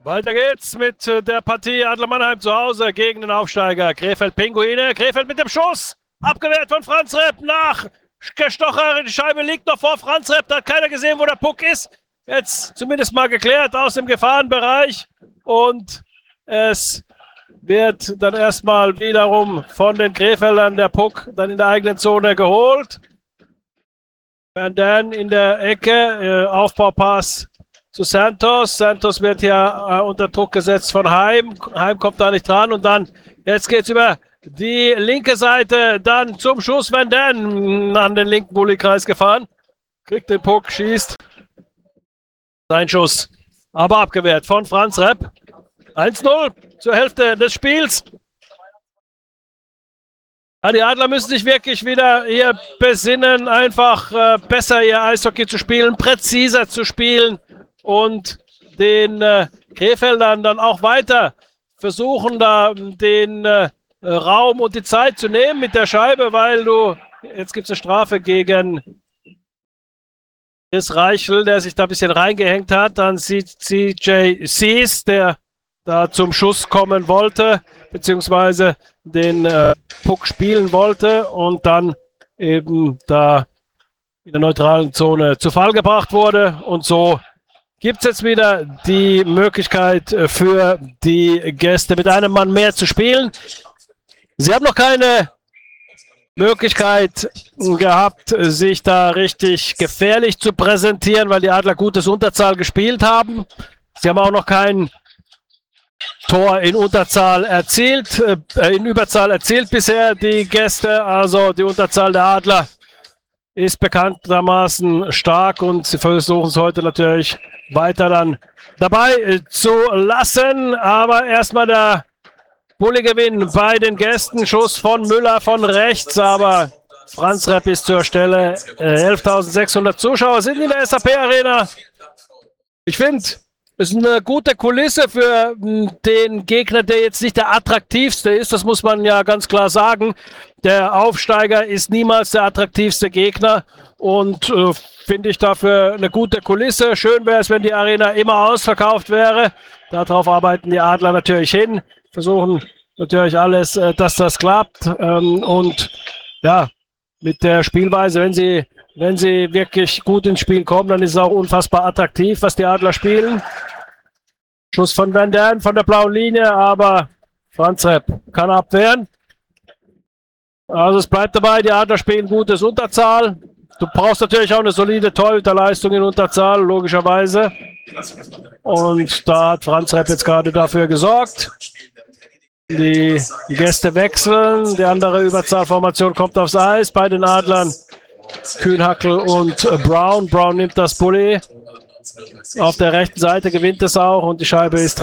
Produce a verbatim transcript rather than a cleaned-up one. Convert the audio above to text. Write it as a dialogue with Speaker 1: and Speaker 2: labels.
Speaker 1: Weiter geht's mit der Partie Adler Mannheim zu Hause gegen den Aufsteiger Krefeld Pinguine. Krefeld mit dem Schuss, abgewehrt von Franz Repp nach Gestocher. Die Scheibe liegt noch vor Franz Repp, da hat keiner gesehen, wo der Puck ist. Jetzt zumindest mal geklärt aus dem Gefahrenbereich und es wird dann erstmal wiederum von den Krefeldern der Puck dann in der eigenen Zone geholt. Van Dan in der Ecke, äh, Aufbaupass zu Santos. Santos wird hier äh, unter Druck gesetzt von Heim. Heim kommt da nicht dran und dann, jetzt geht's über die linke Seite, dann zum Schuss. Van Dan an den linken Bulli-Kreis gefahren. Kriegt den Puck, schießt. Sein Schuss, aber abgewehrt von Franz Repp. eins null zur Hälfte des Spiels. Ja, die Adler müssen sich wirklich wieder hier besinnen, einfach äh, besser ihr Eishockey zu spielen, präziser zu spielen und den äh, Krefeldern dann auch weiter versuchen, da den äh, Raum und die Zeit zu nehmen mit der Scheibe, weil du, jetzt gibt es eine Strafe gegen Chris Reichel, der sich da ein bisschen reingehängt hat, dann C J Sees, der da zum Schuss kommen wollte, beziehungsweise den äh, Puck spielen wollte und dann eben da in der neutralen Zone zu Fall gebracht wurde. Und so gibt es jetzt wieder die Möglichkeit für die Gäste mit einem Mann mehr zu spielen. Sie haben noch keine Möglichkeit gehabt, sich da richtig gefährlich zu präsentieren, weil die Adler gutes Unterzahl gespielt haben. Sie haben auch noch kein Tor in Unterzahl erzielt, äh, in Überzahl erzielt bisher die Gäste. Also die Unterzahl der Adler ist bekanntermaßen stark und sie versuchen es heute natürlich weiter dann dabei äh, zu lassen. Aber erstmal der Bulli-Gewinn bei den Gästen. Schuss von Müller von rechts, aber Franz Repp ist zur Stelle. Äh, elftausendsechshundert Zuschauer sind in der S A P Arena. Ich finde, es ist eine gute Kulisse für den Gegner, der jetzt nicht der attraktivste ist. Das muss man ja ganz klar sagen. Der Aufsteiger ist niemals der attraktivste Gegner und äh, finde ich dafür eine gute Kulisse. Schön wäre es, wenn die Arena immer ausverkauft wäre. Darauf arbeiten die Adler natürlich hin. Versuchen natürlich alles, äh, dass das klappt. Ähm, und ja, mit der Spielweise, wenn sie, wenn sie wirklich gut ins Spiel kommen, dann ist es auch unfassbar attraktiv, was die Adler spielen. Schuss von Van Dan von der blauen Linie, aber Franz Repp kann abwehren. Also es bleibt dabei, die Adler spielen gutes Unterzahl. Du brauchst natürlich auch eine solide Torhüterleistung in Unterzahl, logischerweise. Und da hat Franz Repp jetzt gerade dafür gesorgt. Die Gäste wechseln, die andere Überzahlformation kommt aufs Eis bei den Adlern. Kühnhackel und Brown. Brown nimmt das Bulli. Auf der rechten Seite gewinnt es auch und die Scheibe ist